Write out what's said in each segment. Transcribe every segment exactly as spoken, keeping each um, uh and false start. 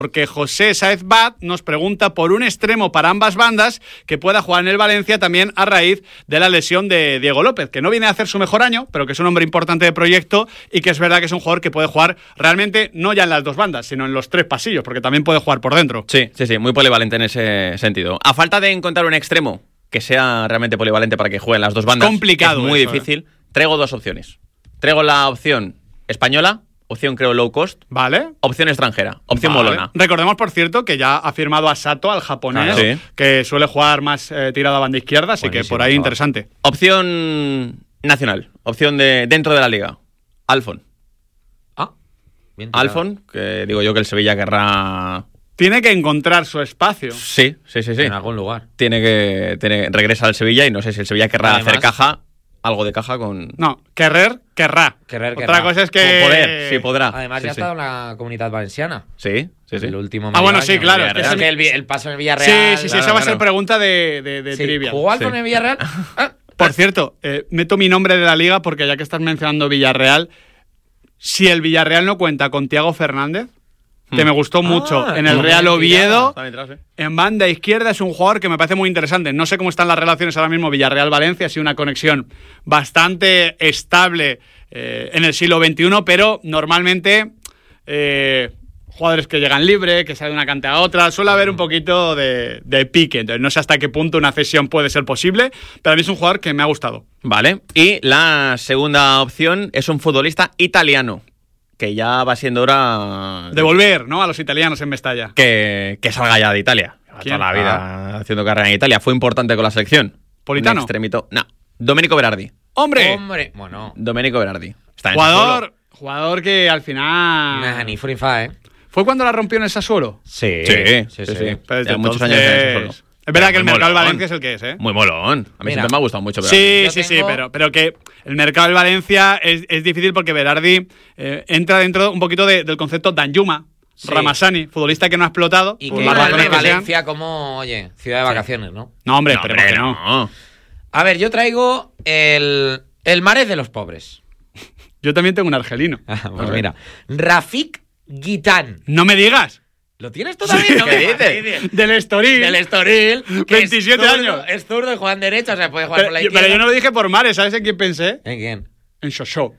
Porque José Sáez Bat nos pregunta por un extremo para ambas bandas que pueda jugar en el Valencia también a raíz de la lesión de Diego López, que no viene a hacer su mejor año, pero que es un hombre importante de proyecto y que es verdad que es un jugador que puede jugar realmente no ya en las dos bandas, sino en los tres pasillos, porque también puede jugar por dentro. Sí, sí, sí, muy polivalente en ese sentido. A falta de encontrar un extremo que sea realmente polivalente para que juegue en las dos bandas, es complicado, es muy eso, difícil, ¿eh? Traigo dos opciones. Traigo la opción española, opción creo low cost. Vale. Opción extranjera, opción Vale. molona. Recordemos, por cierto, que ya ha firmado a Sato, al japonés, Claro. Sí. que suele jugar más eh, tirado a banda izquierda, así Buenísimo, que por ahí chaval. interesante. Opción nacional, opción de dentro de la liga. Alfon. Ah, bien tirado. Alfon, que digo yo que el Sevilla querrá... Tiene que encontrar su espacio. Sí, sí, sí, sí. En algún lugar. Tiene que tiene, regresa al Sevilla y no sé si el Sevilla querrá Además- hacer caja, algo de caja con... No, querrer, querrá. Querrer, Otra querrá. cosa es que... Poder, sí, podrá. Además, Sí, ya ha sí. estado en la Comunidad Valenciana. Sí, sí, sí. El último Ah, bueno, medio sí, año. claro, Villarreal. es que Es que el, Vi- el paso en el Villarreal. Sí, sí, sí, claro, esa va a ser claro. pregunta de, de, de Sí, trivia. ¿jugó Alfon Sí. en el Villarreal? Ah, Por cierto, eh, meto mi nombre de la liga porque ya que estás mencionando Villarreal, si el Villarreal no cuenta con Thiago Fernández, que me gustó mucho Ah, en el no Real me Oviedo, Está detrás, ¿eh? en banda izquierda es un jugador que me parece muy interesante. No sé cómo están las relaciones ahora mismo Villarreal-Valencia, ha sido una conexión bastante estable eh, en el siglo veintiuno, pero normalmente eh, jugadores que llegan libre, que salen de una cantera a otra, suele haber un poquito de, de pique. Entonces no sé hasta qué punto una cesión puede ser posible, pero a mí es un jugador que me ha gustado. Vale. Y la segunda opción es un futbolista italiano, que ya va siendo hora Devolver, ¿no?, a los italianos en Mestalla. que, que salga ya de Italia. Lleva ¿Quién? toda la vida haciendo carrera en Italia. Fue importante con la selección. ¿Politano? Un extremito. No. Domenico Berardi. ¡Hombre! Hombre, bueno. Domenico Berardi. Está en Jugador, jugador que al final... Nah, ni furifa, ¿eh? ¿Fue cuando la rompió en el Sassuolo? Sí, Sí, sí, sí. Pero desde Lleva muchos entonces- años en ese solo. Es verdad Pero que el muy mercado del molón. Valencia es el que es, ¿eh? Muy molón. A mí Mira. siempre me ha gustado mucho Berardi. Sí, Yo sí, sí, tengo- pero, pero que el mercado del Valencia es, es difícil porque Berardi eh, entra dentro un poquito de- del concepto Danjuma, Sí. Ramassani, futbolista que no ha explotado. Y por que las igual razones ve que sean. Valencia como, oye, ciudad de vacaciones, ¿no? No, hombre, No, pero hombre, ¿por qué no? no. A ver, yo traigo el, el Mares de los pobres. Yo también tengo un argelino. Pues mira, Rafik Guitán. No me digas. ¿Lo tienes tú también? Sí. No me ¿Qué dices? fastidies. Del Estoril. Del Estoril. que es veintisiete zurdo, años. Es zurdo y juega en derecha, o sea, puede jugar Pero, por la yo- izquierda. pero yo no lo dije por Mares, ¿sabes en quién pensé? ¿En quién? En Shosho.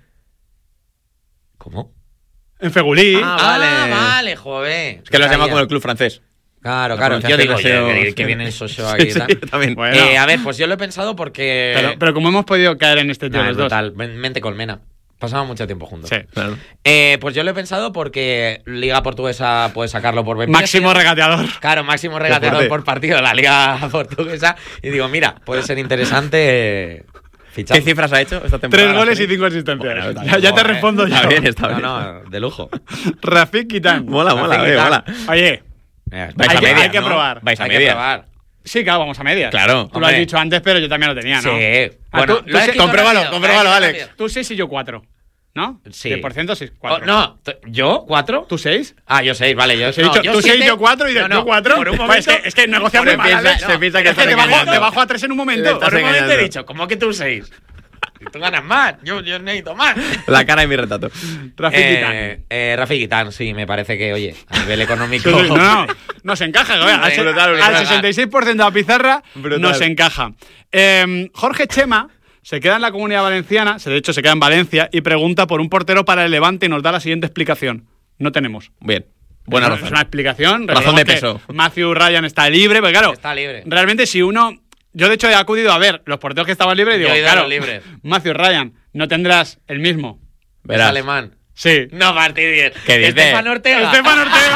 ¿Cómo? En Fegulí. Ah, Ah, vale. vale, joder. Es que lo has Sabía. llamado como el club francés. Claro, La claro. Yo digo, pronunciación ha oye, sido- que viene el Soso aquí. Sí, y tal. sí, yo también. Bueno. Eh, a ver, pues yo lo he pensado porque... Pero, pero como hemos podido caer en este tío Nah, los es dos. brutal. Men- Mente colmena. Pasamos mucho tiempo juntos. Sí. Claro. Eh, pues yo lo he pensado porque Liga Portuguesa puede sacarlo por veinte. Máximo regateador. Claro, máximo regateador fuerte. por partido de la Liga Portuguesa. Y digo, mira, puede ser interesante fichar. ¿Qué cifras ha hecho esta temporada? Tres goles y Sí. cinco asistencias. Bueno, está ya, ya te Joder. respondo yo. Está bien, está bien. No, no, de lujo. Rafik Guitán. Mola, mola, Rafik oye, Guitán. mola. Oye, Mira, Vais Hay a que- media, hay que ¿no? probar. Vais a hay que media. probar. sí, claro, vamos a medias. Claro. Tú lo has Hombre. dicho antes, pero yo también lo tenía, ¿no? Sí. Ah, Bueno, tú- tú lo has sí- escrito compruébalo, rápido, compruébalo, lo has Alex. escrito Tú seis y yo cuatro. ¿no? Sí. cien por ciento sí, rápido. cuatro. Oh, no, t- ¿yo? ¿Cuatro? ¿Tú seis? Ah, yo seis, vale. Yo, Os he no, dicho, yo tú seis, siete. yo cuatro y No, de no, tú cuatro. Por un Pues momento, es que, es que negociar muy Por mal, piensa- Alex. se piensa que Es que estás te bajo, engañando. te bajo a tres en un Le momento. estás por un momento he engañando. dicho, ¿cómo que tú seis? Tú ganas más. Yo, yo necesito más. La cara de mi retrato. Rafik Guitán. Eh, eh, Rafik Guitán, sí, me parece que, oye, a nivel económico. Sí, sí, no, no, nos encaja, oye, al, se- Brutal, brutal. al sesenta y seis por ciento de la pizarra Brutal. nos encaja. Eh, Jorge Chema se queda en la Comunidad Valenciana, se- de hecho se queda en Valencia, y pregunta por un portero para el Levante y nos da la siguiente explicación. No tenemos. Bien. Buena es, razón. Es una explicación. Razón de Recordemos peso. que Matthew Ryan está libre, pero claro, Está libre. realmente si uno... Yo de hecho he acudido a ver los porteros que estaban libres y Yo digo, he ido a claro, los libres. Matthew Ryan, no tendrás el mismo. Es Verás. alemán. Sí. No, Martí diez. ¿Qué dice? Estefan Ortega. Estefan Ortega.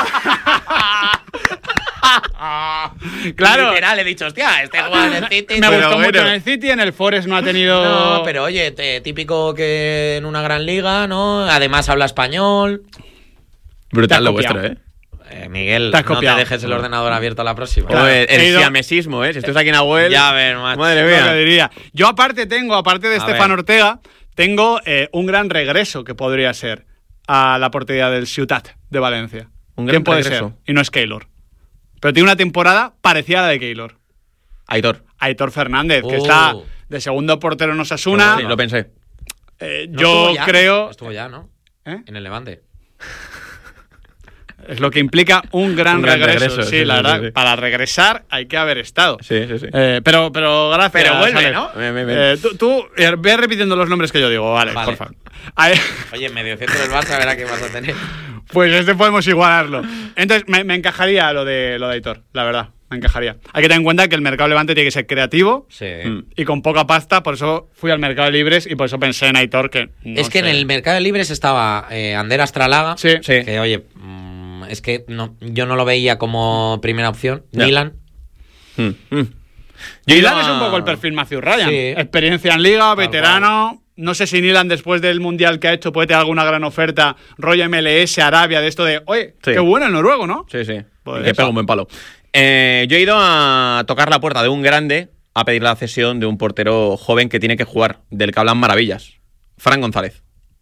Claro. Literal, he dicho, hostia, este juega en el City. Me Pero gustó bueno. mucho en el City, en el Forest no ha tenido... No, pero oye, te- típico que en una gran liga, ¿no? Además habla español. Brutal Te lo has copiado. vuestro, ¿eh? Eh, Miguel, Te has no te copiado. dejes el ordenador abierto a la próxima. Claro. Joder, el He ido- siamesismo, ¿eh? Si estás aquí en Abuel... Ya ver, macho. Madre Lo mía. que diría. Yo aparte tengo, aparte de A Estefan ver. Ortega, tengo eh, un gran regreso que podría ser a la portería del Ciutat de Valencia. Un gran ¿Quién puede regreso. ser? Y no es Keylor. Pero tiene una temporada parecida a la de Keylor. Aitor. Aitor Fernández, que Oh. está de segundo portero en Osasuna. Sí, lo pensé. Eh, ¿No yo estuvo ya? creo... Estuvo ya, ¿no? ¿Eh? En el Levante. Es lo que implica un gran, Un gran regreso. regreso, Sí, sí, la sí, verdad, sí, sí. para regresar hay que haber estado. Sí, sí, sí. Eh, pero, pero gracias. Pero vuelve, Alex. ¿no? Ven, ven, ven. Eh, tú, tú eh, ve repitiendo los nombres que yo digo, vale, Vale. por favor. A ver, Oye, medio centro del Barça, verá qué vas a tener. pues este podemos igualarlo. Entonces, me, me encajaría lo de, lo de Aitor, la verdad. Me encajaría. Hay que tener en cuenta que el mercado Levante tiene que ser creativo Sí. Mm. y con poca pasta, por eso fui al mercado de libres y por eso pensé en Aitor, que no es que sé. en el mercado de libres estaba eh, Ander Astralaga. Sí. Sí. Que, oye, mm, es que no, yo no lo veía como primera opción. Ya. Milan. Mm, mm. Yo Nilan iba- es un poco el perfil Matthew Ryan. Sí. Experiencia en liga, Tal veterano. No sé si Nilan, después del mundial que ha hecho, puede tener alguna gran oferta, rollo M L S, Arabia, de esto de, oye, Sí. qué bueno el noruego, ¿no? Sí, sí. Pues Y que eso. pega un buen palo. Eh, yo he ido a tocar la puerta de un grande a pedir la cesión de un portero joven que tiene que jugar, del que hablan maravillas. Fran González.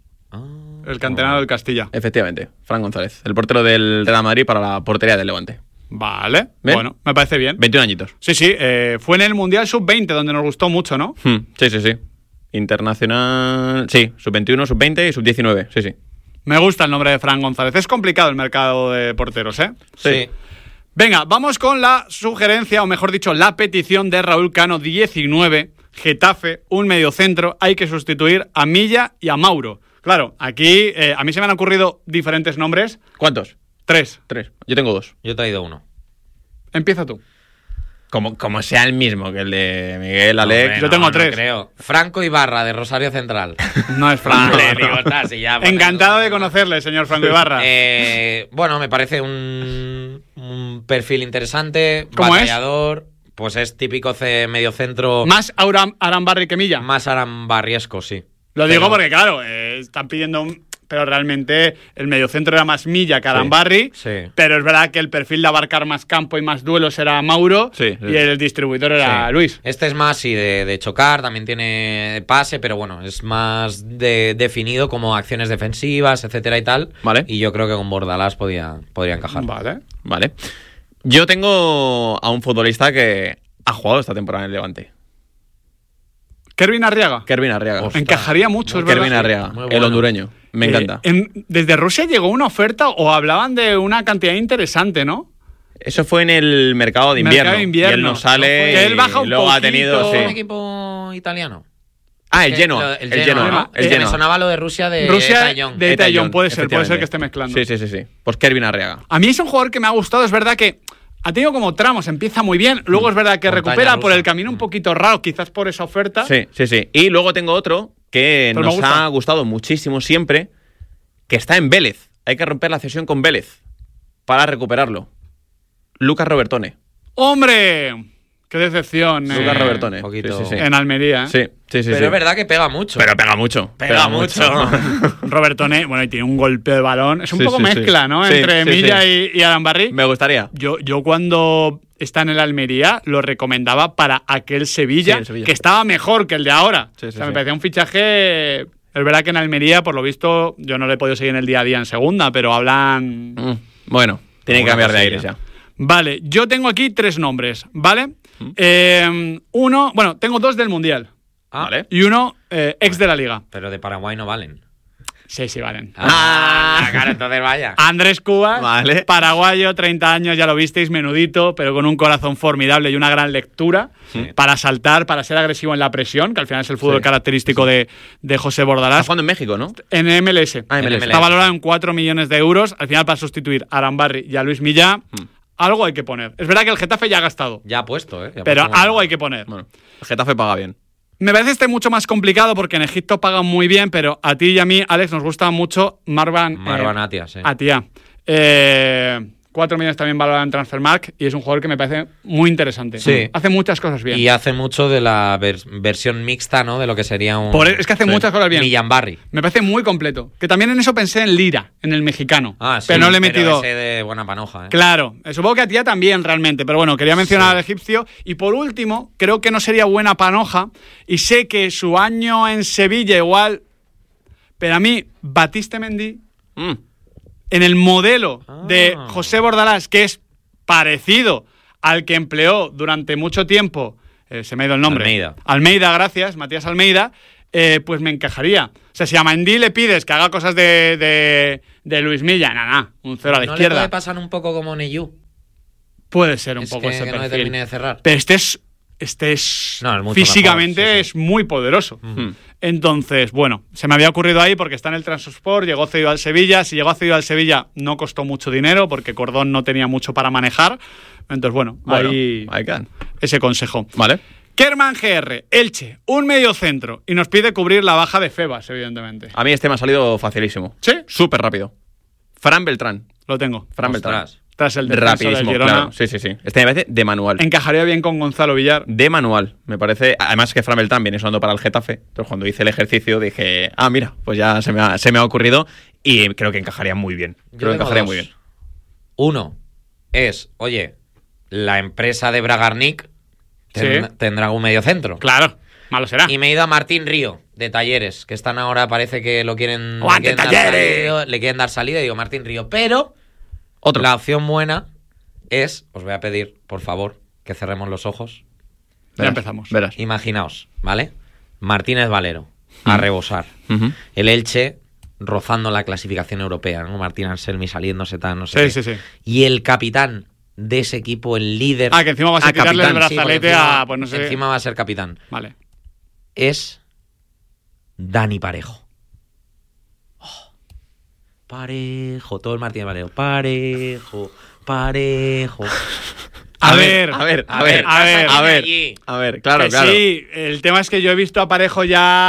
El canterano del Castilla. Efectivamente, Fran González. El portero del Real Madrid para la portería del Levante. Vale, ¿Ven? bueno, me parece bien. veintiún añitos. Sí, sí, eh, fue en el Mundial sub veinte, donde nos gustó mucho, ¿no? Hmm, Sí, sí, sí. Internacional. Sí, sub veintiuno, sub veinte y sub diecinueve. Sí, sí. Me gusta el nombre de Fran González. Es complicado el mercado de porteros, ¿eh? Sí. Venga, vamos con la sugerencia, o mejor dicho, la petición de Raúl Cano, diecinueve, Getafe, un mediocentro. Hay que sustituir a Milla y a Mauro. Claro, aquí eh, a mí se me han ocurrido diferentes nombres. ¿Cuántos? Tres. Tres. Yo tengo dos. Yo he traído uno. Empieza tú. Como, como sea el mismo que el de Miguel, Alex. Hombre, yo tengo no, tres. No creo. Franco Ibarra, de Rosario Central. No es Franco. Vale, Ibarra. digo, está, sí, ya, bueno, Encantado no, de no. conocerle, señor Franco Ibarra. Eh, bueno, me parece un, un perfil interesante, ¿Cómo es? batallador, pues es típico ce- mediocentro Más Auram, Arambarri que Milla. más arambarriesco, sí. Lo digo Pero- porque, claro, eh, están pidiendo un... Pero realmente el mediocentro era más Milla que Arambarri. Sí. Pero es verdad que el perfil de abarcar más campo y más duelos era Mauro. Sí, sí. Y el distribuidor era Sí. Luis. Este es más, sí, de, de chocar, también tiene pase, pero bueno, es más de- definido como acciones defensivas, etcétera y tal. Vale. Y yo creo que con Bordalás podía, podría encajar. Vale. Vale. Yo tengo a un futbolista que ha jugado esta temporada en el Levante. Kervin Arriaga. Kervin Arriaga. Ostras. Encajaría mucho, es Kervin verdad. Arriaga, Muy el bueno. hondureño. Me Eh, encanta. en- desde Rusia llegó una oferta o hablaban de una cantidad interesante, ¿no? Eso fue en el mercado de invierno. Mercado de invierno. Y él no sale. Que él baja un y luego ha poquito. tenido. ¿Es un Sí. equipo italiano? Ah, el Que Genoa. lo- El Genoa, Genoa. ¿no? El Es que me Genoa. sonaba lo de Rusia de Rusia Taillon. de Eta Taillon, Young, puede ser, puede ser efectivamente. que esté mezclando. Sí, sí, sí, sí. Pues Kervin Arriaga. A mí es un jugador que me ha gustado, es verdad que ha tenido como tramos, empieza muy bien, luego es verdad que Montaña recupera por rusa. el camino un poquito raro, quizás por esa oferta. Sí, sí, sí. Y luego tengo otro que Pero me nos gusta. ha gustado muchísimo siempre, que está en Vélez. Hay que romper la cesión con Vélez para recuperarlo. Lucas Robertone. ¡Hombre! ¡Qué decepción! eh, Lucas Robertone. un poquito. Sí, sí, sí. En Almería. ¿eh? Sí, sí, sí. Pero sí. es verdad que pega mucho. Pero pega mucho. Pega mucho. Robertone, bueno, y tiene un golpe de balón. Es un Sí, poco sí, sí. mezcla, ¿no? Sí, Entre sí, Milla sí. y, y Arambarri. Me gustaría. Yo, yo cuando está en el Almería lo recomendaba para aquel Sevilla, Sí, el Sevilla. que estaba mejor que el de ahora. Sí, sí, o sea, me sí. parecía un fichaje... Es verdad que en Almería, por lo visto, yo no le he podido seguir en el día a día en segunda, pero hablan... Mm, Bueno, tiene que Alguna cambiar de aire cosilla. ya. Vale, yo tengo aquí tres nombres, ¿vale? Eh, uno, bueno, tengo dos del Mundial Ah, Vale. y uno eh, ex de la Liga. Pero de Paraguay no valen. Sí, sí, valen. Ah, claro, entonces vaya. Andrés Cubas, Vale. paraguayo, treinta años, ya lo visteis, menudito, pero con un corazón formidable y una gran lectura para saltar, para ser agresivo en la presión, que al final es el fútbol Sí. característico de, de José Está Bordalás. jugando en México, ¿no? En M L S. Ah, M L S. Está valorado en cuatro millones de euros. Al final, para sustituir a Arambarri y a Luis Millá, algo hay que poner. Es verdad que el Getafe ya ha gastado, Ya ha puesto, ¿eh? Ya ha pero puesto- algo hay que poner. Bueno, el Getafe paga bien. Me parece este mucho más complicado porque en Egipto pagan muy bien, pero a ti y a mí, Alex, nos gusta mucho Marwan, Marwan eh, Atia, sí. Atia. Eh, cuatro millones también valorado en Transfermarkt y es un jugador que me parece muy interesante. Sí. Hace muchas cosas bien. Y hace mucho de la vers- versión mixta, ¿no? De lo que sería un. Por- es que hace Sí. muchas cosas bien. Millambarri. Me parece muy completo. Que también en eso pensé en Lira, en el mexicano. Ah, sí. pero no le he metido... ese de buena panoja, ¿eh? Claro, eh, supongo que a Tía también realmente, pero bueno, quería mencionar Sí. al egipcio. Y por último, creo que no sería buena panoja, y sé que su año en Sevilla igual, pero a mí, Batiste Mendy, Mm. en el modelo Ah. de José Bordalás, que es parecido al que empleó durante mucho tiempo, eh, se me ha ido el nombre. Almeida. Almeida, gracias, Matías Almeida. eh, pues me encajaría. O sea, si a Mendy le pides que haga cosas de, de, de Luis Milla, nada, nada, un cero a la ¿No izquierda. le puede pasar un poco como Neyu? Puede ser un Es poco que, ese que no perfil. termine de cerrar. Pero este es, este es No, es mucho físicamente mejor, sí, sí. es muy poderoso. Mm. Entonces, bueno, se me había ocurrido ahí porque está en el Transport, llegó cedido al Sevilla. Si llegó cedido al Sevilla no costó mucho dinero porque Cordón no tenía mucho para manejar. Entonces, bueno, Bueno, ahí ahí quedan. ese consejo. Vale. Kerman G R, Elche, un medio centro. Y nos pide cubrir la baja de Febas, evidentemente. A mí este me ha salido facilísimo. ¿Sí? Súper rápido. Fran Beltrán. Lo tengo. Fran Ostras. Beltrán. Tras el descenso del Rapidísimo, Girona. claro. Sí, sí, sí. Este me parece de manual. Encajaría bien con Gonzalo Villar. De manual, me parece. Además que Fran Beltrán viene sonando para el Getafe. Entonces cuando hice el ejercicio dije, ah, mira, pues ya se me ha, se me ha ocurrido y creo que encajaría muy bien. Yo Creo que tengo encajaría dos. muy bien. Uno es, oye, la empresa de Bragarnik ten- Sí. tendrá un medio centro. Claro, malo será. Y me he ido a Martín Río, de Talleres, que están ahora, parece que lo quieren, le ¡Aguante, quieren, dar, Talleres! salida, le quieren dar salida. Y digo, Martín Río. Pero Otro. la opción buena es, os voy a pedir, por favor, que cerremos los ojos. Ya empezamos. Verás. Imaginaos, ¿vale? Martínez Valero, a rebosar. Ujú. El Elche rozando la clasificación europea, ¿no? Martín Anselmi saliéndose tan, no sé Sí, qué. sí, sí. Y el capitán de ese equipo, el líder... Ah, que encima vas a Ah, tirarle capitán. el Sí, porque brazalete encima, a. Pues no sé. encima va a ser capitán. Vale. Es Dani Parejo. Oh, Parejo, todo el Martínez Valero. Parejo, Parejo. A ver, a ver, a a ver, ver, a ver, pasa a ver, allí. a ver, claro, Que claro. Sí, el tema es que yo he visto a Parejo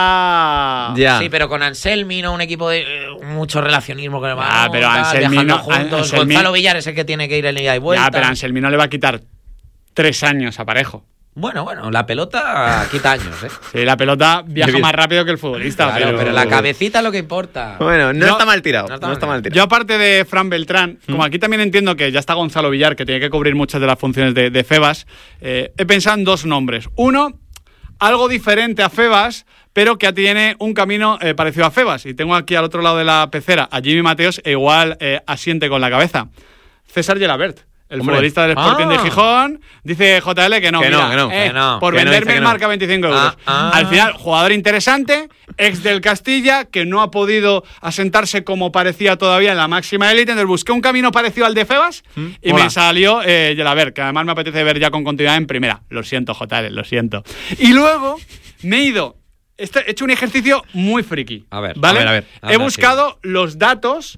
ya. Ya. Sí, pero con Anselmi, ¿no? Un equipo de eh, mucho relacionismo con el balón, Ah, pero tal, Anselmi viajando no- juntos. Anselmi- Gonzalo Villar es el que tiene que ir en ida y vuelta. Ya, pero Anselmi no le va a quitar tres años a Parejo. Bueno, bueno, la pelota quita años, ¿eh? Sí, la pelota viaja Qué bien. más rápido que el futbolista. Claro, pero... pero la cabecita es lo que importa. Bueno, no Yo- está mal tirado. no No está está, mal mal tirado. Yo, aparte de Fran Beltrán, como aquí también entiendo que ya está Gonzalo Villar, que tiene que cubrir muchas de las funciones de, de Febas, eh, he pensado en dos nombres. Uno, algo diferente a Febas, pero que tiene un camino eh, parecido a Febas. Y tengo aquí al otro lado de la pecera a Jimmy Mateos, e igual eh, asiente con la cabeza. César Gelabert. El Hombre. futbolista del Sporting Ah. de Gijón dice J L que no, Que no, mira, que no, eh, que no. por Que no, venderme dice que el no. marca veinticinco euros. Ah, ah. Al final, jugador interesante, ex del Castilla, que no ha podido asentarse como parecía todavía en la máxima élite. Entonces busqué un camino parecido al de Febas y Mola. me salió eh, Gelabert, que además me apetece ver ya con continuidad en primera. Lo siento, J L, lo siento. Y luego me he ido... Este- He hecho un ejercicio muy friki. A ver, ¿vale? a ver, a ver. He Anda, buscado los datos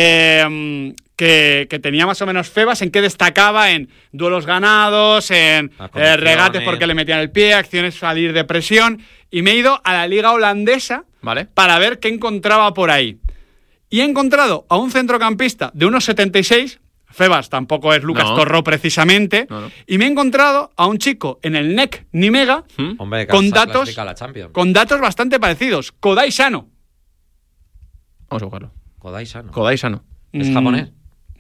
eh, que, que tenía más o menos Febas, en qué destacaba en duelos ganados, en Las eh, condiciones. regates porque le metían el pie, acciones salir de presión. Y me he ido a la liga holandesa Vale. para ver qué encontraba por ahí. Y he encontrado a un centrocampista de unos setenta y seis. Febas tampoco es Lucas No. Torró precisamente. No, no. Y me he encontrado a un chico en el N E C Nimega ¿Mm? Hombre, que con se ha datos, clasificado a la Champions. con datos bastante parecidos. Kodai Sano. Vamos a buscarlo. Kodai Sano. Kodai Sano. ¿Es Mm, japonés?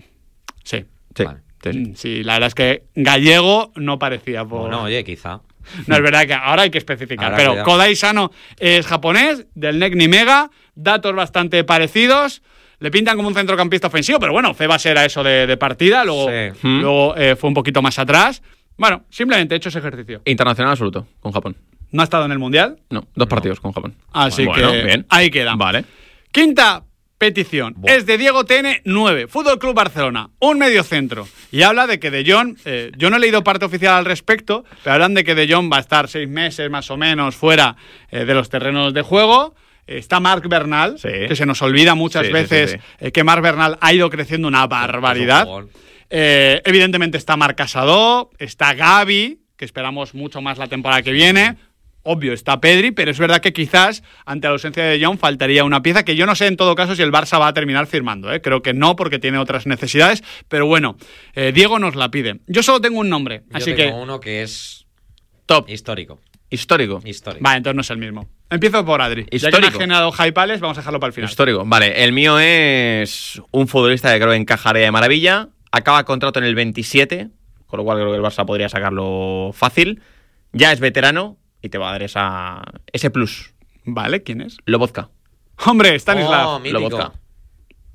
Sí. Sí. Vale. sí, sí. Mm, Sí, la verdad es que gallego no parecía por... Bueno, oye, quizá. No, es verdad que ahora hay que especificar. Ahora, pero cuidado. Kodai Sano es japonés, del N E C Nimega, datos bastante parecidos. Le pintan como un centrocampista ofensivo, pero bueno, Febas era eso de, de partida, luego, Sí. Mm. luego eh, fue un poquito más atrás. Bueno, simplemente he hecho ese ejercicio. Internacional absoluto, con Japón. No ha estado en el Mundial, No, dos partidos con Japón. así Bueno, que bien. ahí queda. Vale. Quinta petición. Buah. Es de Diego T N nueve, Fútbol Club Barcelona, un medio centro. Y habla de que De Jong, eh, yo no he leído parte oficial al respecto, pero hablan de que De Jong va a estar seis meses más o menos fuera eh, de los terrenos de juego. Está Marc Bernal, Sí. que se nos olvida muchas Sí, sí, veces sí, sí. eh, que Marc Bernal ha ido creciendo una barbaridad. Es un jugón. Eh, evidentemente está Marc Casadó, está Gavi, que esperamos mucho más la temporada que viene. Obvio, está Pedri, pero es verdad que quizás ante la ausencia de De Jong faltaría una pieza que yo no sé en todo caso si el Barça va a terminar firmando. ¿eh? Creo que no, porque tiene otras necesidades. Pero bueno, eh, Diego nos la pide. Yo solo tengo un nombre, Yo así tengo que... uno que es Top. histórico. Histórico. Histórico. Vale, entonces no es el mismo. Empiezo por Adri. Ya que me Histórico. ha generado hypales, vamos a dejarlo para el final. Histórico. Vale, el mío es un futbolista que creo que encajaría de maravilla. Acaba contrato en el veintisiete, con lo cual creo que el Barça podría sacarlo fácil. Ya es veterano y te va a dar esa, ese plus. Vale, ¿quién es? Lobotka. Hombre, Stanislav. Oh, mítico. Lobotka.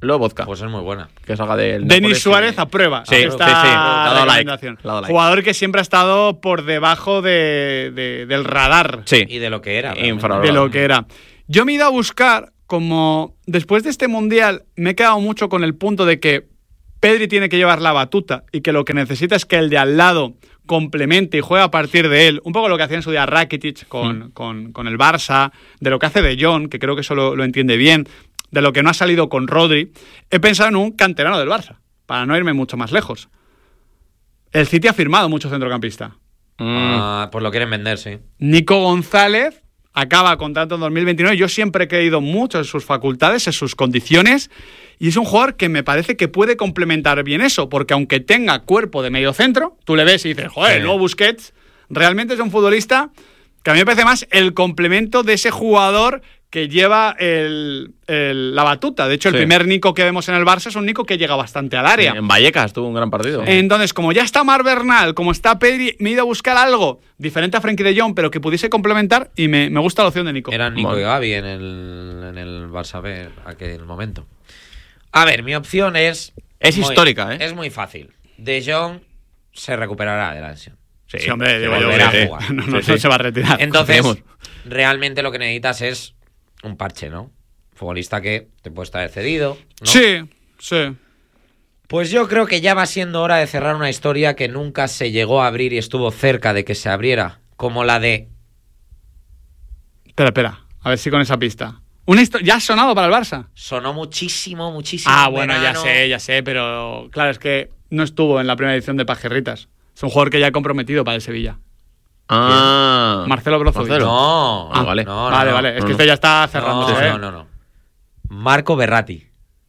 Luego vodka. Pues es muy buena. Que salga del Denis Nápoles Suárez y- aprueba Sí, esta sí, sí. Le ha dado like, recomendación. le ha dado like. Jugador que siempre ha estado por debajo de, de- del radar Sí. Y de lo que era. realmente. Infravalorado. de lo que era. Yo me he ido a buscar, como después de este Mundial, me he quedado mucho con el punto de que Pedri tiene que llevar la batuta y que lo que necesita es que el de al lado complemente y juegue a partir de él. Un poco lo que hacía en su día Rakitic con, Mm. con, con el Barça, de lo que hace De Jong, que creo que eso lo, lo entiende bien, de lo que no ha salido con Rodri. He pensado en un canterano del Barça, para no irme mucho más lejos. El City ha firmado mucho centrocampista. Mm. Ah, pues lo quieren vender, sí. Nico González acaba contrato en dos mil veintinueve. Yo siempre he creído mucho en sus facultades, en sus condiciones, y es un jugador que me parece que puede complementar bien eso, porque aunque tenga cuerpo de medio centro, tú le ves y dices, joder, Sí. el nuevo Busquets, realmente es un futbolista que a mí me parece más el complemento de ese jugador que lleva el, el- la batuta. De hecho, el Sí. primer Nico que vemos en el Barça es un Nico que llega bastante al área. En Vallecas tuvo un gran partido. Entonces, como ya está Mar Bernal, como está Pedri, me he ido a buscar algo diferente a Frenkie de Jong, pero que pudiese complementar, y me, me gusta la opción de Nico. Eran Nico Vale. y Gavi en el, en el Barça B en aquel momento. A ver, mi opción es... Es muy- histórica, ¿eh? Es muy fácil. De Jong se recuperará de la lesión. Sí, hombre, se digo yo volverá que a jugar. no, no, Sí, no sí. se va a retirar. Entonces, Confiemos. realmente lo que necesitas es un parche, ¿no? Futbolista que te puede estar cedido, ¿no? Sí, sí. Pues yo creo que ya va siendo hora de cerrar una historia que nunca se llegó a abrir y estuvo cerca de que se abriera, como la de... Espera, espera, a ver si con esa pista. Una histo- ¿Ya ha sonado para el Barça? Sonó muchísimo, muchísimo. Ah, en bueno, ya verano. sé, ya sé, pero claro, es que no estuvo en la primera edición de Pajerritas. Es un jugador que ya ha comprometido para el Sevilla. Ah. Marcelo Brozovic. Marcelo. No, Ah, vale. no, no, vale, no. vale, es no, que no. esto ya está No, cerrándose, ¿eh? no, no, no. Marco Verratti.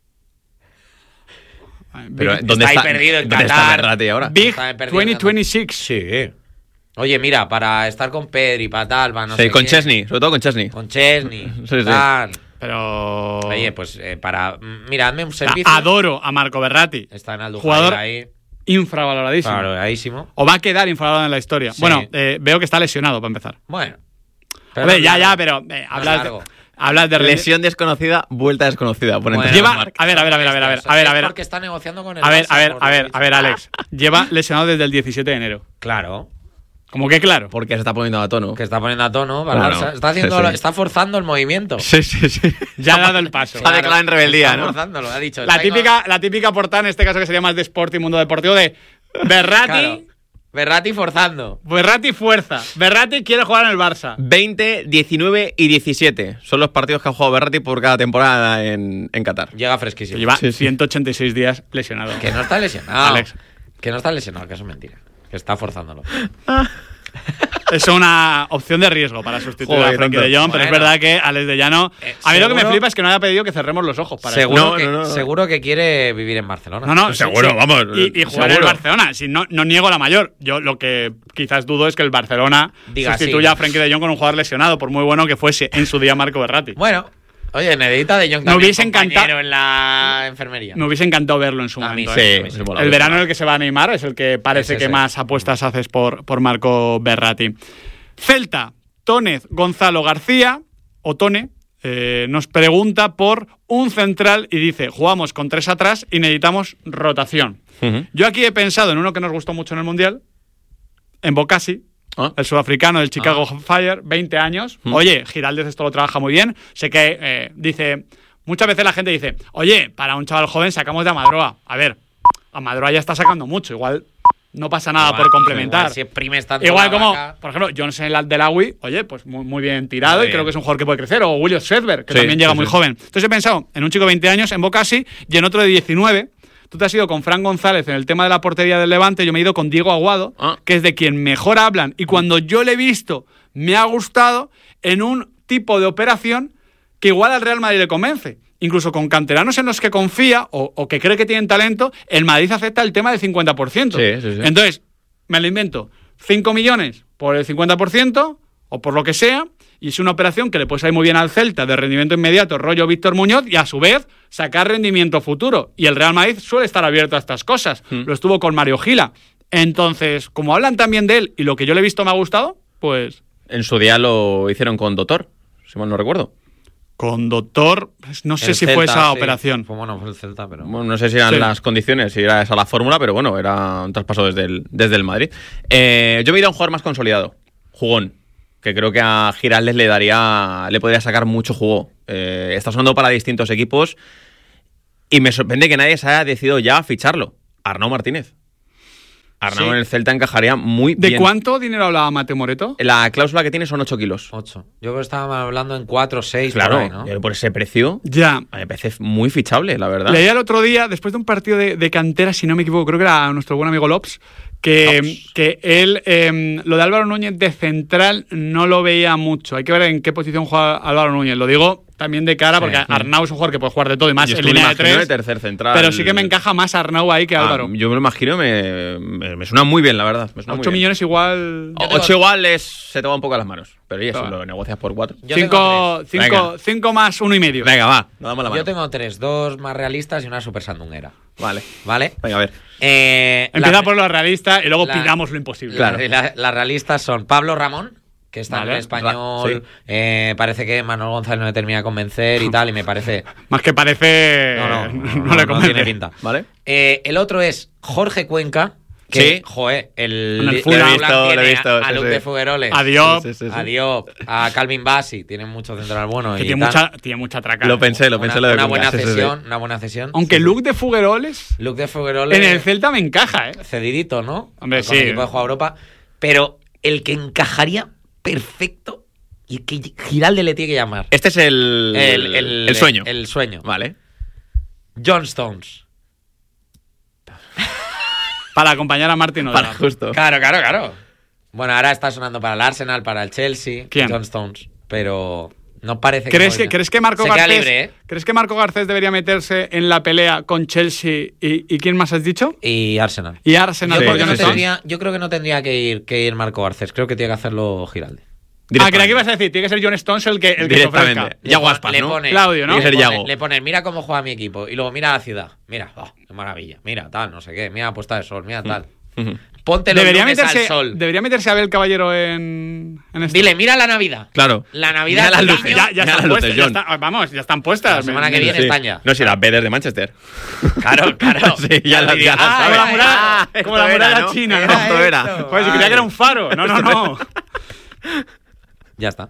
Pero Big, ¿dónde ahí está, perdido en ¿dónde está Qatar. Verratti ahora? Big Está perdido dos mil veintiséis. Sí. Oye, mira, para estar con Pedri, para tal, para no sí, sé con qué, Chesney, sobre todo con Chesney. Con Chesney. Sí, sí. tal. Pero... Oye, pues eh, para... mm, Mira, hazme un O sea, servicio. adoro a Marco Verratti. Está en Aldo Jugador ahí. Infravaloradísimo. Valoradísimo. O va a quedar infravalorado en la historia. Sí. Bueno, eh, veo que está lesionado para empezar. Bueno. A ver, ya, ya, pero eh, No es hablas, de, largo. hablas de... Lesión desconocida, vuelta desconocida. Por Bueno, empezar. Lleva... Marc. A ver, a ver, a ver, a ver, a ver, a ver, a ver. Porque está negociando con el A ver, Barça a ver, por a ver, Luis. a ver, Alex. Lleva lesionado desde el diecisiete de enero. Claro. Como que claro. Porque se está poniendo a tono. Que está poniendo a tono para el Claro. Barça. Está, haciendo, Sí, sí. está forzando el movimiento. Sí, sí, sí. Ya ha dado el paso. Se ha declarado en rebeldía, está ¿no? forzándolo, ha dicho. La "Traigo-". típica, la típica portada, en este caso que sería más de Sport y Mundo Deportivo, de Verratti, Claro. Verratti forzando. Verratti fuerza. Verratti quiere jugar en el Barça. veinte, diecinueve y diecisiete son los partidos que ha jugado Verratti por cada temporada en, en Qatar. Llega fresquísimo. Lleva Sí, sí. ciento ochenta y seis días lesionado. Que no está lesionado. Alex. Que no está lesionado, que eso es mentira. Que está forzándolo. Es una opción de riesgo para sustituir Joder, a Frenkie tonto. de Jong, pero es Bueno. verdad que Alex de Llano... Eh, a mí lo que me seguro- flipa es que no haya pedido que cerremos los ojos para Seguro, No, que, no, no, no. seguro que quiere vivir en Barcelona. No, no, Seguro, sí, sí. vamos, Y, y jugar en el seguro. Barcelona. Si no, no niego la mayor. Yo lo que quizás dudo es que el Barcelona Diga sustituya sí. a Frenkie de Jong con un jugador lesionado, por muy bueno que fuese en su día Marco Verratti. Bueno, oye, necesita de Jong Me también hubiese compañero encantado- en la enfermería. Me hubiese encantado verlo en su A mí momento. sí, ¿eh? a mí sí. mola, El sí, verano mola. en el que se va a Neymar es el que parece Ese, que ese. más apuestas haces por, por Marco Verratti. Celta, Tónez, Gonzalo García, o Tone, eh, nos pregunta por un central y dice, jugamos con tres atrás y necesitamos rotación. Ujú. Yo aquí he pensado en uno que nos gustó mucho en el Mundial, en Bocasi, Ah. el sudafricano del Chicago Fire, veinte años. Mm. Oye, Giraldez esto lo trabaja muy bien. Sé que eh, dice, muchas veces la gente dice, oye, para un chaval joven sacamos de Amadroa. A ver, Amadroa ya está sacando mucho, igual no pasa nada Igual, por complementar. Igual, si exprimes tanto Igual la como, vaca. por ejemplo, Johnson el Abdelawi, oye, pues muy, muy bien tirado Muy y creo bien. que es un jugador que puede crecer. O William Sedberg, que Sí, también llega sí, muy sí. joven. Entonces he pensado en un chico de veinte años, en Bocasi, y en otro de diecinueve. Tú te has ido con Fran González en el tema de la portería del Levante, yo me he ido con Diego Aguado, Ah. que es de quien mejor hablan. Y cuando yo le he visto, me ha gustado en un tipo de operación que igual al Real Madrid le convence. Incluso con canteranos en los que confía o, o que cree que tienen talento, el Madrid acepta el tema del cincuenta por ciento. Sí, sí, sí. Entonces, me lo invento, cinco millones por el cincuenta por ciento o por lo que sea, y es una operación que le puede salir muy bien al Celta de rendimiento inmediato, rollo Víctor Muñoz, y a su vez sacar rendimiento futuro. Y el Real Madrid suele estar abierto a estas cosas. Mm. Lo estuvo con Mario Gila. Entonces, como hablan también de él y lo que yo le he visto me ha gustado, pues... En su día lo hicieron con Doctor, si mal no recuerdo. Con doctor, no sé El si Celta, fue esa sí. operación. Fue, bueno, fue el Celta, pero... Bueno, no sé si eran Sí. las condiciones, si era esa la fórmula, pero bueno, era un traspaso desde el, desde el Madrid. Eh, yo me he ido a un jugador más consolidado, jugón, que creo que a Giraldez le daría, le podría sacar mucho jugo. Eh, está sonando para distintos equipos y me sorprende que nadie se haya decidido ya a ficharlo. Arnau Martínez. Arnau Sí. en el Celta encajaría muy ¿De bien. cuánto dinero hablaba Mateo Moreto? La cláusula que tiene son ocho kilos. ocho. Yo creo que estábamos hablando en cuatro o seis Claro, por ahí, ¿no? eh, por ese precio Ya. me parece muy fichable, la verdad. Leía el otro día, después de un partido de, de cantera, si no me equivoco, creo que era nuestro buen amigo Lops, que, Lops. que él, eh, lo de Álvaro Núñez de central no lo veía mucho. Hay que ver en qué posición juega Álvaro Núñez. Lo digo también de cara, Sí, porque sí. Arnau es un jugador que puede jugar de todo y más Yo en estuve línea de imaginando tres. de tercer central. Pero sí que me encaja más Arnau ahí que Ah, Álvaro. yo me lo imagino, me, me, me suena muy bien, la verdad. Me suena muy ocho bien. millones igual. Yo tengo- ocho igual es, se te va un poco a las manos. Pero y eso, Claro. lo negocias por cuatro. Yo cinco, tengo tres. cinco, Venga. cinco más uno y medio. Venga, va, nos damos la mano. Yo tengo tres, dos más realistas y una super sandunguera. Vale. ¿Vale? Venga, a ver. Eh, Empieza la- por lo realista y luego la- pidamos lo imposible. la- Claro. la- las realistas son Pablo Ramón, que está Vale. en el español. Ra- sí. eh, parece que Manuel González no le termina de convencer y tal, y me parece. Más que parece. No, no, no, le no convence. tiene pinta. ¿Vale? Eh, el otro es Jorge Cuenca. Que, Sí. joe, el En el el Fulham. Fulham Lo he visto, lo he tiene visto, a, a sí, Luke sí. de Fugueroles, A Diop. Sí, sí, sí. a Diop, a Calvin Bassi, tienen mucho central bueno. Que y tiene tal. mucha, tiene mucha traca. Lo pensé, lo Una, pensé lo de una Cuenca, buena sí, sí, sí. cesión, una buena cesión. Aunque Sí, sí. Luke de Fugueroles Luke de Fugueroles en el Celta me encaja, ¿eh? cedidito, ¿no? Hombre, Con sí. el equipo de Juega Europa, pero el que encajaría perfecto y que Giralde le tiene que llamar. Este es el, El, el- el sueño. El, sueño. Vale. John Stones. Para acompañar a Martin Para Odegaard. justo. Claro, claro, claro. Bueno, ahora está sonando para el Arsenal, para el Chelsea. ¿Quién? John Stones. Pero no parece ¿Crees que. que, ¿Crees que Marco Se queda Garcés libre, ¿eh? ¿Crees que Marco Garcés debería meterse en la pelea con Chelsea y, y quién más has dicho? Y Arsenal. Y Arsenal Yo, por creo que John no Stones. tendría, yo creo que no tendría que ir, que ir Marco Garcés. Creo que tiene que hacerlo Giralde. Ah, que aquí ibas a decir, tiene que ser John Stones el que, el que se ofrezca. Directamente. Yago Aspas, le ¿no? pone, Claudio, ¿no? Le Tiene que ser pone, Yago. le pone, mira cómo juega mi equipo. Y luego mira la ciudad. Mira, oh, qué maravilla. Mira, tal, no sé qué. Mira la puesta de sol, mira tal. Ujú. Ponte los Debería lunes meterse, al sol. debería meterse Abel Caballero en, en esto. Dile, mira la Navidad. Claro. La Navidad. Mira las del luces. año. Ya, ya Mira están las luces, puestas, ya John. está- vamos, ya están puestas. La semana que Me- viene Sí. están ya. No, si las Bedes de Manchester. Claro, claro. Sí, ya la- ya la Ah, sabe. Como la era, muralla, Ah, como la esto muralla era, ¿no? china, ¿no? Era esto era. esto. Joder, si creía que era un faro. No, no, no. Ya está.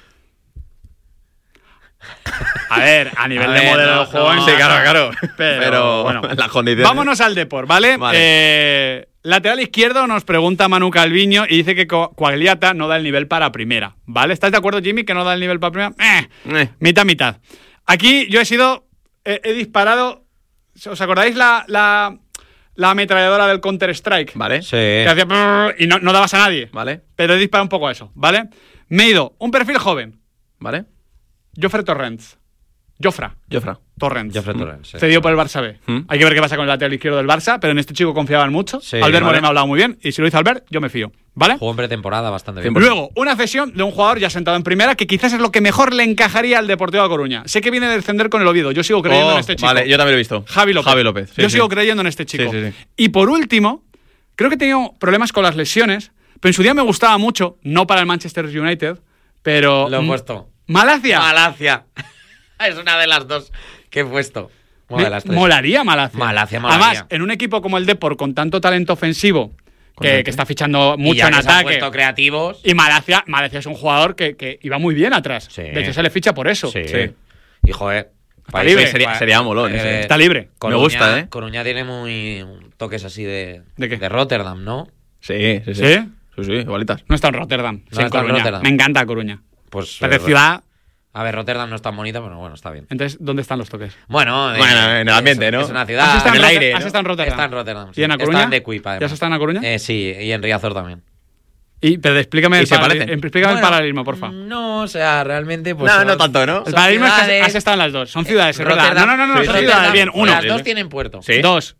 A ver, a nivel A de ver, modelo no, de juego. no, Sí, claro, claro. Pero, Pero, bueno, las condiciones. vámonos al Depor, ¿vale? Vale. Eh, lateral izquierdo nos pregunta Manu Calviño y dice que Co- Quagliata no da el nivel para primera, ¿vale? ¿Estás de acuerdo, Jimmy, que no da el nivel para primera? Eh, Eh. mitad, mitad. Aquí yo he sido, he, he disparado, ¿os acordáis la, la, la ametralladora del Counter-Strike? Vale. Sí. Que hacía brrr y no, no dabas a nadie, Vale. pero he disparado un poco a eso, ¿vale? Me he ido, un perfil joven, Vale. Joffre Torrents. Jofra. Jofra. Torrents. Joffre Torrens, sí. Cedido por el Barça B. ¿Mm? Hay que ver qué pasa con el lateral izquierdo del Barça, pero en este chico confiaban mucho. Sí, Albert vale. Moreno ha hablado muy bien, y si lo dice Albert, yo me fío. ¿Vale? Jugó en pretemporada bastante bien. cien por ciento. Luego, una cesión de un jugador ya sentado en primera que quizás es lo que mejor le encajaría al Deportivo de Coruña. Sé que viene de descender con el Oviedo. Yo sigo creyendo Oh, en este chico. Vale, yo también lo he visto. Javi López. Javi López. sí, yo sí. sigo creyendo en este chico. Sí, sí, sí. Y por último, creo que he tenido problemas con las lesiones, pero en su día me gustaba mucho, no para el Manchester United, pero. Lo he mm, puesto. Malacia. Malacia. Es una de las dos que he puesto. Una Me- de las tres. Molaría Malacia. Malacia, molaría. Además, en un equipo como el Depor, con tanto talento ofensivo, que, Correcto. que está fichando Y mucho ya en que se han ataque. puesto creativos. Y Malacia, Malacia es un jugador que, que iba muy bien atrás. Sí. De hecho, se le ficha por eso. Sí. Sí. Y joder. Está libre. Sería- sería molón ese. Está libre. Coruña, Me gusta, ¿eh? Coruña tiene muy toques así de, ¿De qué? Rotterdam, ¿no? Sí, sí, sí. ¿Sí? Sí, sí, igualitas. No está en Rotterdam. No sí, en está en Coruña. Rotterdam. Me encanta Coruña. Pues. Pero eh, de ciudad. A ver, Rotterdam no es tan bonita, pero bueno, está bien. Entonces, ¿dónde están los toques? Bueno, de- Bueno, en el ambiente, es, ¿no? Es una ¿Has ciudad. estado en el Rotter- aire, ¿Has ¿no? estado en Rotterdam? Está en Rotterdam. sí. ¿Y en A Está Coruña? en De Cuip, ¿Ya además. has estado en A Coruña? Eh, sí, y en Riazor también. Y, pero explícame, ¿Y el, se paralel- parecen? explícame el Bueno, paralelismo, porfa. No, o sea, realmente. Pues, No, son- no tanto, ¿no? El son paralelismo es que has, ciudades- has estado en las dos. Son ciudades, es verdad. Rotterdam- No, no, no, no, Sí, son sí. ciudades. Rotterdam, Bien, uno. Las Sí, dos sí. tienen puerto. Sí. Dos.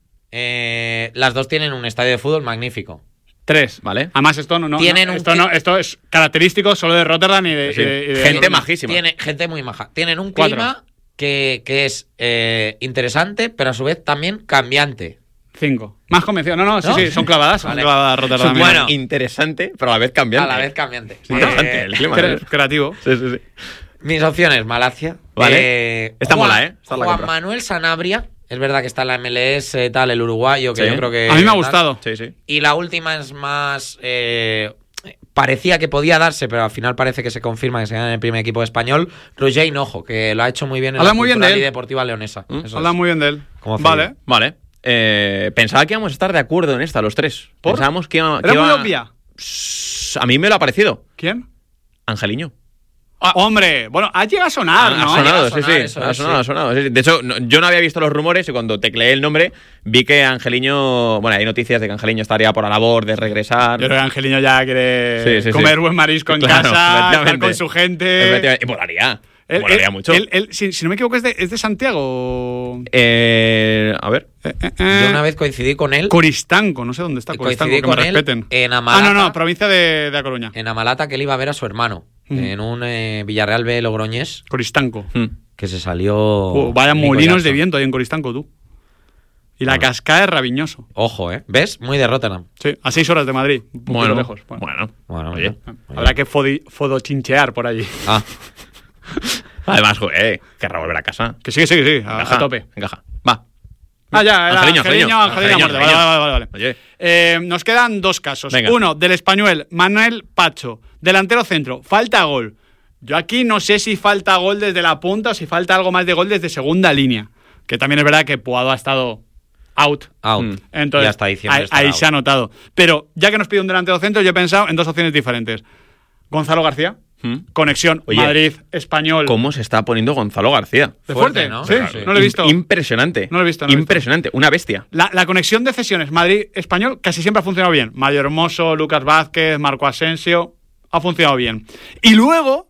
Eh, las dos tienen un estadio de fútbol magnífico. Tres. Vale. Además, esto no, no, Tienen no, un esto, cli- no, esto es característico solo de Rotterdam y de. Sí. y de- y de- Gente Coruña. majísima. Tiene gente muy maja. Tienen un Cuatro. clima que, que es eh, interesante, pero a su vez también cambiante. Cinco. Más convencido. No, no, sí, ¿No? sí, son clavadas. Son Vale. clavadas Rotterdam. Bueno. Interesante, pero a la vez cambiante. A la vez cambiante. Interesante, Eh, el clima. Cre- creativo. Sí, sí, sí. Mis opciones, Malacia. Vale. Eh, Esta Juan, mola, ¿eh? Esta la Juan compro. Manuel Sanabria. Es verdad que está en la M L S, tal, el uruguayo, que Sí. yo creo que... A mí me ha tal. gustado. Sí, sí. Y la última es más... eh, parecía que podía darse, pero al final parece que se confirma que se gana en el primer equipo español. Roger Hinojo, que lo ha hecho muy bien en Habla la muy bien de Cultural él. y Deportiva Leonesa. ¿Mm? Eso Habla es. muy bien de él. Como Vale. Felipe. Vale. Eh, pensaba que íbamos a estar de acuerdo en esta, los tres. ¿Por? Pensábamos que iba, que Era muy iba- obvia. Sss, A mí me lo ha parecido. ¿Quién? Angeliño. Ah, hombre, bueno, ha llegado a sonar, ha, ¿no? ha sonado, Ha sí, sonar, sí. eso Ha es, sonado, sí. ha sonado. sí, sí. De hecho, no- yo no había visto los rumores y cuando tecleé el nombre vi que Angeliño. Bueno, hay noticias de que Angeliño estaría por la labor de regresar. Yo creo que Angelino ya quiere Sí, sí, comer sí. buen marisco en Claro, casa, estar efectivamente. con su gente. Efectivamente. Y molaría. Él- molaría él- mucho. él- él, si, si no me equivoco, es de, es de Santiago. Eh, a ver. Eh, eh, eh. Yo una vez coincidí con él Coristanco, no sé dónde está Coristanco, Coincidí que me con él respeten. en Ah, Amalata. no, no, provincia de, de A Coruña. en Amalata, que él iba a ver a su hermano Mm. en un eh, Villarreal B Logroñés, Coristanco. Hmm. que se salió... Uh, vaya Nico molinos Jackson. de viento ahí en Coristanco, tú. Y la Bueno. cascada de Raviñoso. Ojo, ¿eh? ¿Ves? Muy de Rotterdam. Sí, a seis horas de Madrid. Un poquito Bueno, lejos. bueno. Bueno. Bueno, Oye. mira. Habrá que fodi- fodochinchear por allí. Ah, Además, joder, querrá volver a casa. Que sí, que sí, que sí, a, Encaja, a tope. Encaja. Va. Ah, ya, era Angeliño, Angeliño, Angeliño, Angeliño, a muerte. Vale, Angeliño. vale, vale, vale. Oye. Eh, nos quedan dos casos. Venga. Uno, del español, Manuel Pacho, delantero centro. Falta gol. Yo aquí no sé si falta gol desde la punta o si falta algo más de gol desde segunda línea. Que también es verdad que Puado ha estado out. out. Mm. Entonces, Y hasta diciembre ahí, estará ahí out. se ha notado. Pero ya que nos pide un delantero centro, yo he pensado en dos opciones diferentes. Gonzalo García, Hmm. conexión Oye, Madrid-Español. ¿Cómo se está poniendo Gonzalo García? ¿De Fuerte, fuerte? ¿no? Sí, Sí. no lo he visto. Impresionante. No lo he visto, no lo he visto. Impresionante. Una bestia. La, la conexión de cesiones Madrid-Español casi siempre ha funcionado bien. Mario Hermoso, Lucas Vázquez, Marco Asensio. Ha funcionado bien. Y luego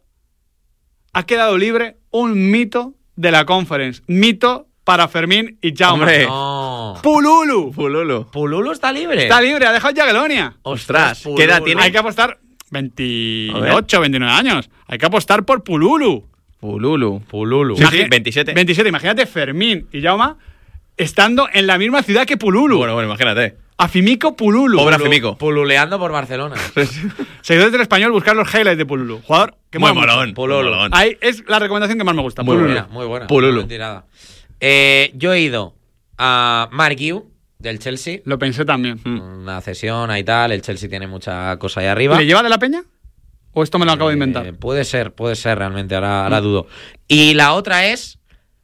ha quedado libre un mito de la Conference. Mito para Fermín y Jaume. Hombre. No. Pululu. Pulolo. ¿Pululu está libre? Está libre, ha dejado Jagiellonia. Ostras, Pululu. ¿qué edad tiene? Hay que apostar veintiocho, veintinueve años. Hay que apostar por Pululu. Pululu. Pululu. Sí, sí, Imagi- veintisiete. veintisiete. Imagínate Fermín y Jaume estando en la misma ciudad que Pululu. Bueno, bueno, imagínate. Afimico Pululu. Pobre Pulu- Afimico. Pululeando por Barcelona. Seguidores del español, buscar los highlights de Pululu. Jugador que Muy mola mucho. molón. Pululu. muy molón. Ahí es la recomendación que más me gusta. Muy Pululu. buena, muy buena. Pululu. Muy bien tirada. Eh, yo he ido a Mark Guiu, del Chelsea. Lo pensé también. Mm. Una cesión ahí tal. El Chelsea tiene mucha cosa ahí arriba. ¿Le lleva de la peña? ¿O esto me lo acabo de inventar? Eh, puede ser, puede ser realmente, ahora, ahora dudo. Y la otra es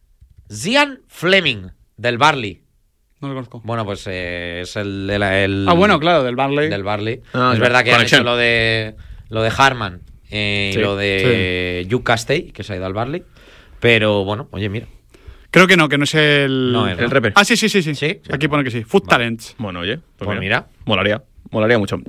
Zian Fleming, del Barley. No lo conozco. Bueno, pues eh, es el, el, el- Ah, bueno, claro, del Barley. del Barley. Ah, es ya. verdad que Conexión. han hecho lo de lo de Harman eh, Sí, y lo de Hugh Castell, que se ha ido al Barley. Pero bueno, oye, mira. Creo que no, que no es el... No es, El ¿no? reper. Ah, sí, sí, sí, sí. Sí. Aquí pone que sí. Food Talents. Bueno, oye. Pues, Pues mira. Molaría. Molaría mucho.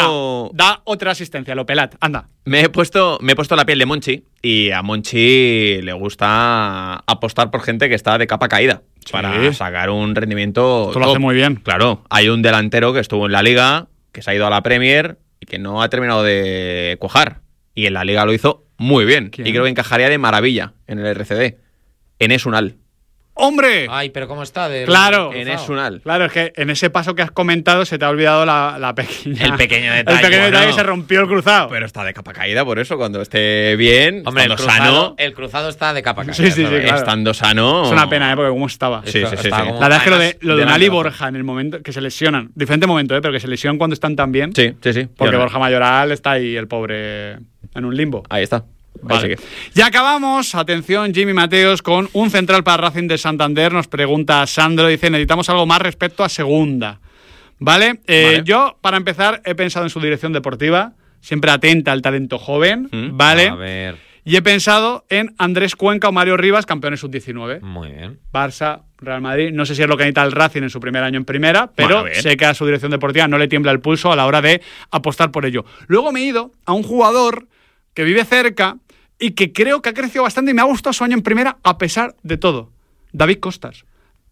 Yo Venga, da otra asistencia, lo pelat. Anda. me he puesto me he puesto la piel de Monchi y a Monchi le gusta apostar por gente que está de capa caída Sí. para sacar un rendimiento Esto lo top. hace muy bien. Claro, hay un delantero que estuvo en la Liga, que se ha ido a la Premier y que no ha terminado de cuajar. Y en la Liga lo hizo muy bien. ¿Quién? Y creo que encajaría de maravilla en el R C D. Enes Unal. ¡Hombre! Ay, pero ¿cómo está? Del- Claro. cruzado? Enes Unal. Claro, es que en ese paso que has comentado se te ha olvidado la, la pequeña... El pequeño detalle, El pequeño bueno. detalle que se rompió el cruzado. Pero está de capa caída, por eso, cuando esté bien, Hombre, el estando cruzado, sano. el cruzado está de capa caída. Sí, sí, ¿sabes? sí, claro. Estando sano. Es una pena, ¿eh? Porque cómo estaba. Sí, Esto sí, sí, está sí. como- La verdad es que lo de, además, lo de delante, Unal y ojo. Borja en el momento que se lesionan, diferente momento, ¿eh? Pero que se lesionan cuando están tan bien. Sí, sí, sí. Porque Yo no- Borja Mayoral está ahí, el pobre, en un limbo. Ahí está. Vale. Así que- Ya acabamos. Atención, Jimmy Mateos, con un central para Racing de Santander. Nos pregunta Sandro, dice, necesitamos algo más respecto a segunda. ¿Vale? Eh, Vale. Yo, para empezar, he pensado en su dirección deportiva, siempre atenta al talento joven, Mm. ¿vale? A ver, Y he pensado en Andrés Cuenca o Mario Rivas, campeones sub diecinueve. muy bien. Barça, Real Madrid. No sé si es lo que necesita el Racing en su primer año en primera, pero Bueno, bien. sé que a su dirección deportiva no le tiembla el pulso a la hora de apostar por ello. Luego me he ido a un jugador que vive cerca y que creo que ha crecido bastante y me ha gustado su año en primera a pesar de todo. David Costas.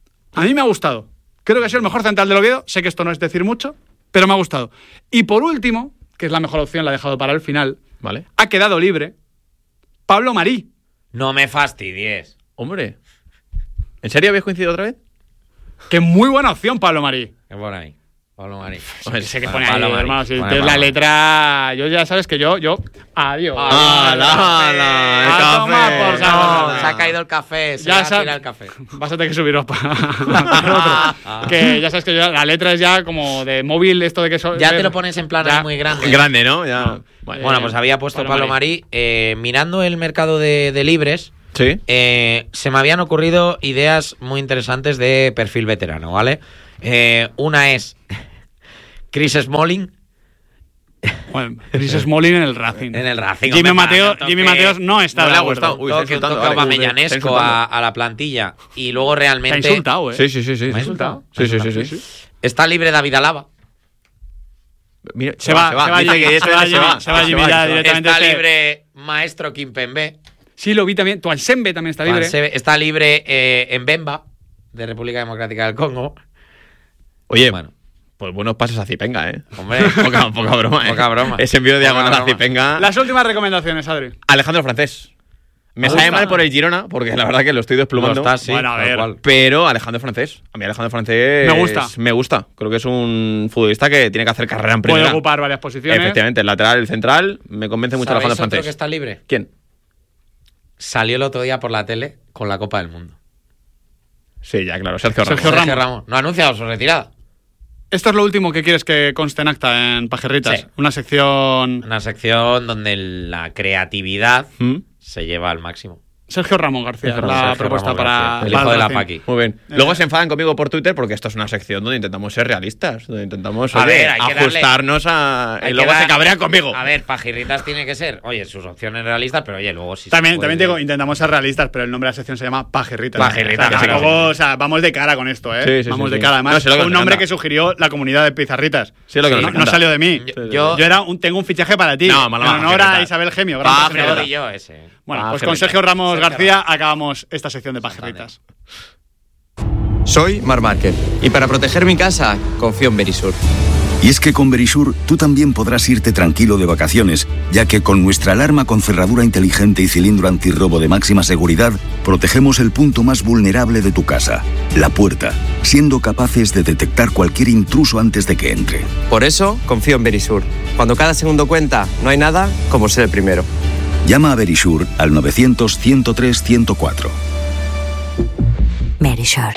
A mí me ha gustado. Creo que ha sido el mejor central del Oviedo. Sé que esto no es decir mucho, pero me ha gustado. Y por último, que es la mejor opción, la he dejado para el final, Vale. ha quedado libre Pablo Marí. No me fastidies. Hombre. ¿En serio habéis coincidido otra vez? Que muy buena opción, Pablo Marí. Que por ahí. Pablo Marí. Pues sé que Bueno, pone ahí, Pablo Marí. hermano. Si Pone tienes la Pablo letra. Yo ya sabes que yo. yo adiós. ¡Hala, hala! El A café. tomar por saco. No, se ha caído el café. Se Ya ya sa- tira el café. Vas a tener que subirlo para otro. Que ya sabes que yo, la letra es ya como de móvil, esto de que. So, Ya de- te lo pones en plan Ya. ahí muy grande. Grande, ¿no? Ya. Bueno, Bueno, pues había puesto Pablo Pablo Marí. Eh, mirando el mercado de, de libres, Sí. eh, se me habían ocurrido ideas muy interesantes de perfil veterano, ¿vale? Eh, una es Chris Smalling Bueno, Chris Smalling en el Racing. en el Racing. Jimmy, hombre, para Mateo, que un Jimmy toque- Mateos no está No de le ha acuerdo. gustado. Uy, está toque, un insultando, toque vale. aubamellanesco Está insultando. a, a la plantilla. Y luego Te ha realmente insultado, ¿eh? Sí, sí, sí, sí. ¿Me ha insultado? Sí, sí, sí, sí. está libre David Alaba. Mira, Se va, se va, Dice Jimmy, que se este va, se Jimmy, va. se va, Jimmy, se va, ya se va. directamente. Está este- libre Maestro Kimpembe. Sí, lo vi también. Tuansembe también está libre. Juan Sebe- Está libre eh, Mbemba, de República Democrática del Congo. Oye, Bueno. pues buenos pases a Zipenga, ¿eh? Hombre, Poca, poca broma, ¿eh? Poca broma. Ese envío de Poca diagonal a broma. Zipenga. Las últimas recomendaciones, Adri. Alejandro Francés. Me Me sale gusta. mal por el Girona, porque la verdad que lo estoy desplumando. Lo está, sí, Bueno, a tal ver. cual. Pero Alejandro Francés. A mí Alejandro Francés. Me gusta. Me gusta. Creo que es un futbolista que tiene que hacer carrera en primera. Puede ocupar varias posiciones. Efectivamente, el lateral, el central. Me convence mucho ¿Sabéis Alejandro otro Francés. que está libre? ¿Quién? Salió el otro día por la tele con la Copa del Mundo. Sí, ya, claro. Sergio Ramos. Sergio Ramos. No ha anunciado su retirada. Esto es lo último que quieres que conste en acta en Pajerritas. Sí. Una sección. Una sección donde la creatividad ¿Mm? se lleva al máximo. Sergio Ramón García, Sergio la Ramos propuesta García, para. el para hijo de la Racing. Paqui. Muy bien. Eh. Luego se enfadan conmigo por Twitter porque esto es una sección donde intentamos ser realistas, donde intentamos A oye, ver, hay que darle- ajustarnos a. Hay Y que luego dar- se cabrean conmigo. A ver, Pajirritas tiene que ser, oye, sus opciones realistas, pero oye, luego sí. También, se también puede- digo, intentamos ser realistas, pero el nombre de la sección se llama Pajerritas. Pajerritas, O sea, que claro. tampoco, o sea, vamos de cara con esto, ¿eh? Sí, sí, vamos sí, de sí. cara. Además, No, sé lo que fue un nos nombre encanta. que sugirió la comunidad de Pizarritas. Sí, lo que no, nos no encanta. salió de mí. Yo- yo- Yo era un, tengo un fichaje para ti. No, mala en honor a Pajerritas. Isabel Gemio, gran Pajerritas. Yo patrocinadora. di yo ese. Bueno, Ah, pues con Pajerritas. Sergio Ramos Sergio García acabamos esta sección de Pajerritas. Soy Mar Márquez y para proteger mi casa confío en Verisur. Y es que con Verisur tú también podrás irte tranquilo de vacaciones, ya que con nuestra alarma con cerradura inteligente y cilindro antirrobo de máxima seguridad, protegemos el punto más vulnerable de tu casa, la puerta, siendo capaces de detectar cualquier intruso antes de que entre. Por eso confío en Verisur. Cuando cada segundo cuenta, no hay nada como ser el primero. Llama a Verisur al novecientos, ciento tres, ciento cuatro. Verisur.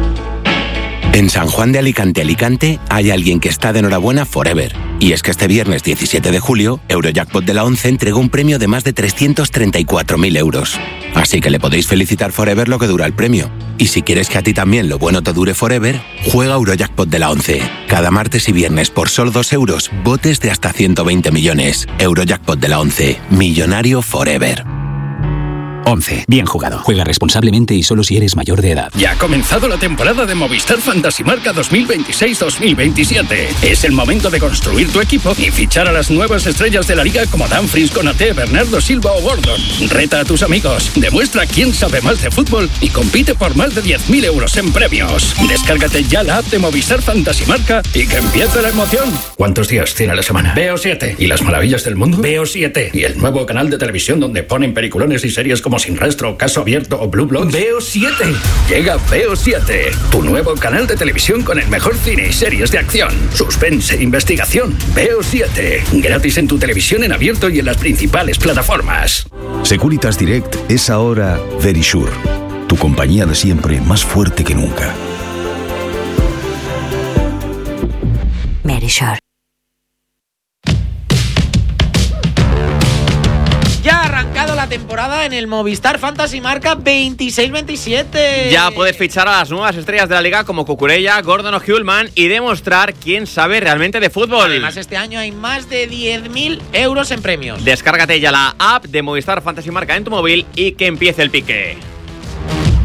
En San Juan de Alicante, Alicante, hay alguien que está de enhorabuena forever. Y es que este viernes diecisiete de julio, Eurojackpot de la once entregó un premio de más de trescientos treinta y cuatro mil euros. Así que le podéis felicitar forever lo que dura el premio. Y si quieres que a ti también lo bueno te dure forever, juega Eurojackpot de la once. Cada martes y viernes por solo dos euros, botes de hasta ciento veinte millones. Eurojackpot de la once. Millonario forever. once. Bien jugado. Juega responsablemente y solo si eres mayor de edad. Ya ha comenzado la temporada de Movistar Fantasy Marca dos mil veintiséis dos mil veintisiete. Es el momento de construir tu equipo y fichar a las nuevas estrellas de la liga como Dumfries, Konaté, Bernardo Silva o Gordon. Reta a tus amigos, demuestra quién sabe más de fútbol y compite por más de diez mil euros en premios. Descárgate ya la app de Movistar Fantasy Marca y que empiece la emoción. ¿Cuántos días tiene la semana? Veo siete. ¿Y las maravillas del mundo? Veo siete. ¿Y el nuevo canal de televisión donde ponen peliculones y series como Sin Rastro, Caso Abierto o Blue Bloods? Veo siete. Llega Veo siete, tu nuevo canal de televisión con el mejor cine y series de acción, suspense, investigación. Veo siete. Gratis en tu televisión en abierto y en las principales plataformas. Securitas Direct es ahora Verisur, tu compañía de siempre más fuerte que nunca. Verisur. Ya ha arrancado la temporada en el Movistar Fantasy Marca veintiséis veintisiete. Ya puedes fichar a las nuevas estrellas de la liga como Cucurella, Gordon o Hullman y demostrar quién sabe realmente de fútbol. Además, este año hay más de diez mil euros en premios. Descárgate ya la app de Movistar Fantasy Marca en tu móvil y que empiece el pique.